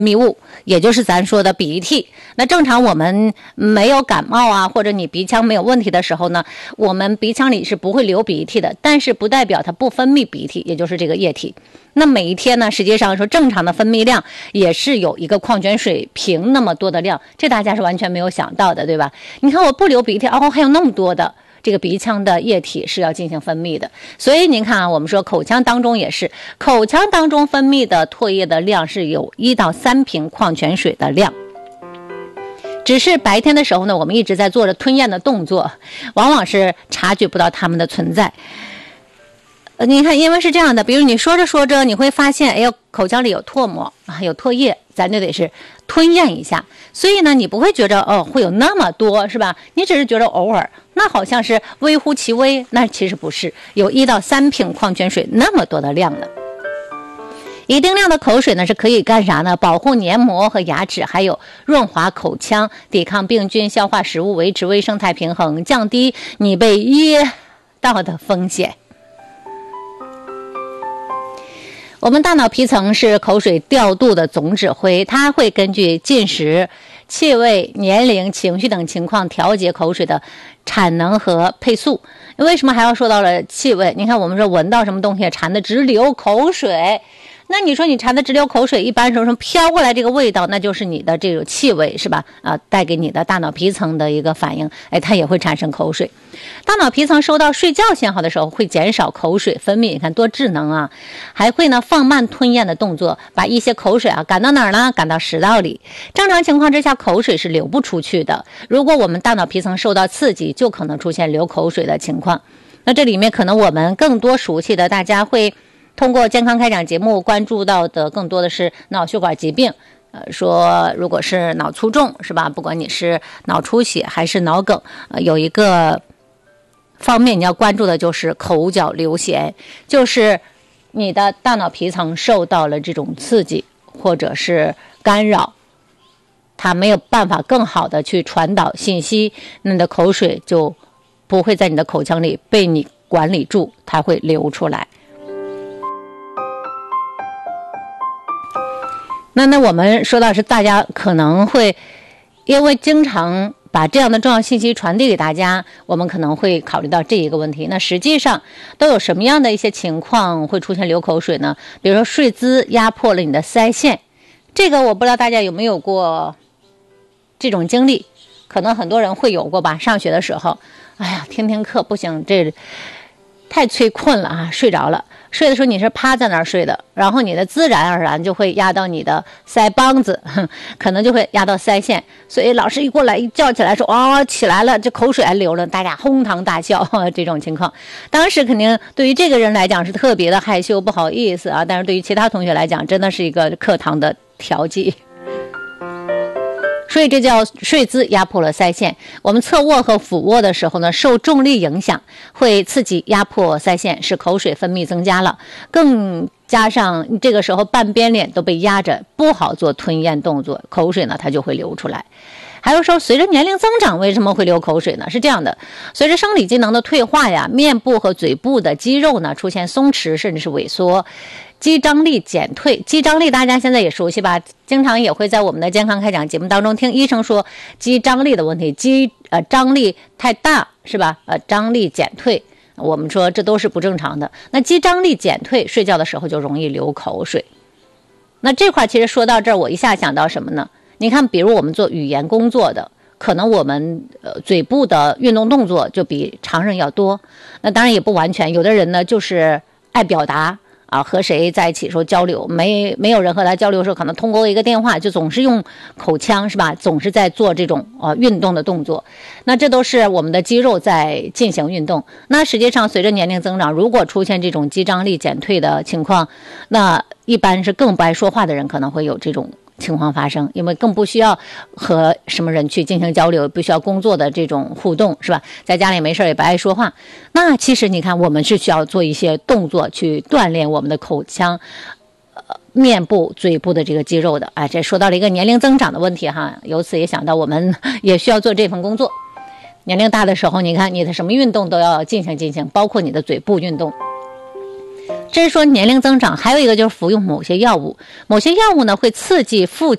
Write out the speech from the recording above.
密物，也就是咱说的鼻涕。那正常我们没有感冒啊，或者你鼻腔没有问题的时候呢，我们鼻腔里是不会流鼻涕的，但是不代表它不分泌鼻涕，也就是这个液体。那每一天呢，实际上说正常的分泌量也是有一个矿泉水瓶那么多的量，这大家是完全没有想到的，对吧？你看我不流鼻涕，哦，还有那么多的这个鼻腔的液体是要进行分泌的。所以您看啊，我们说口腔当中也是，口腔当中分泌的唾液的量是有1到3瓶矿泉水的量。只是白天的时候呢，我们一直在做着吞咽的动作，往往是察觉不到它们的存在。你看，因为是这样的，比如你说着说着，你会发现，哎呦，口腔里有唾沫啊，有唾液，咱就得是吞咽一下。所以呢，你不会觉着哦会有那么多，是吧？你只是觉得偶尔，那好像是微乎其微，那其实不是，有1到3瓶矿泉水那么多的量的。一定量的口水呢是可以干啥呢？保护黏膜和牙齿，还有润滑口腔，抵抗病菌，消化食物，维持微生态平衡，降低你被噎到的风险。我们大脑皮层是口水调度的总指挥，它会根据进食、气味、年龄、情绪等情况调节口水的产能和配速。为什么还要说到了气味？你看我们说闻到什么东西馋得直流口水，那你说你馋得直流口水，一般说飘过来这个味道，那就是你的这种气味，是吧？带给你的大脑皮层的一个反应，它也会产生口水。大脑皮层收到睡觉信号的时候，会减少口水分泌，你看多智能啊！还会呢放慢吞咽的动作，把一些口水赶到哪儿呢？赶到食道里。正常情况之下，口水是流不出去的。如果我们大脑皮层受到刺激，就可能出现流口水的情况。那这里面可能我们更多熟悉的，大家会通过健康开讲节目关注到的更多的是脑血管疾病，说如果是脑卒中，是吧？不管你是脑出血还是脑梗，有一个方面你要关注的就是口角流涎，就是你的大脑皮层受到了这种刺激或者是干扰，它没有办法更好的去传导信息，那你的口水就不会在你的口腔里被你管理住，它会流出来。那我们说到是大家可能会因为经常把这样的重要信息传递给大家，我们可能会考虑到这一个问题。那实际上都有什么样的一些情况会出现流口水呢？比如说睡姿压迫了你的腮腺，这个我不知道大家有没有过这种经历，可能很多人会有过吧。上学的时候，哎呀，听课不行，这太催困了啊，睡着了。睡的时候你是趴在那儿睡的，然后你的自然而然就会压到你的腮帮子，可能就会压到腮腺，所以老师一过来一叫起来说起来了，这口水还流了，大家哄堂大笑这种情况。当时肯定对于这个人来讲是特别的害羞不好意思啊，但是对于其他同学来讲真的是一个课堂的调剂。所以这叫睡姿压迫了腮腺。我们侧卧和俯卧的时候呢，受重力影响会刺激压迫腮腺，使口水分泌增加了，更加上这个时候半边脸都被压着，不好做吞咽动作，口水呢它就会流出来。还有说随着年龄增长为什么会流口水呢？是这样的，随着生理机能的退化呀，面部和嘴部的肌肉呢出现松弛甚至是萎缩，肌张力减退。肌张力大家现在也熟悉吧，经常也会在我们的健康开讲节目当中听医生说肌张力的问题，张力太大，是吧？张力减退，我们说这都是不正常的。那肌张力减退，睡觉的时候就容易流口水。那这块其实说到这儿，我一下想到什么呢？你看比如我们做语言工作的，可能我们嘴部的运动动作就比常人要多。那当然也不完全，有的人呢就是爱表达啊，和谁在一起说交流，没有人和他交流的时候，可能通过一个电话就总是用口腔，是吧？总是在做这种运动的动作。那这都是我们的肌肉在进行运动。那实际上随着年龄增长，如果出现这种肌张力减退的情况，那一般是更不爱说话的人可能会有这种情况发生，因为更不需要和什么人去进行交流，不需要工作的这种互动，是吧？在家里没事也不爱说话。那其实你看我们是需要做一些动作去锻炼我们的口腔面部嘴部的这个肌肉的。这说到了一个年龄增长的问题哈，由此也想到我们也需要做这份工作。年龄大的时候，你看你的什么运动都要进行，包括你的嘴部运动。 这是说年龄增长，还有一个就是服用某些药物，某些药物呢会刺激父